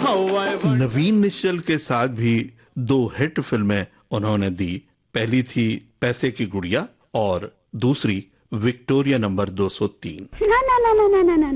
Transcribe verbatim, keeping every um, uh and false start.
नवीन निश्चल के साथ भी दो हिट फिल्में उन्होंने दी। पहली थी पैसे की गुड़िया और दूसरी विक्टोरिया नंबर दो सौ तीन। ना ना ना ना ना ना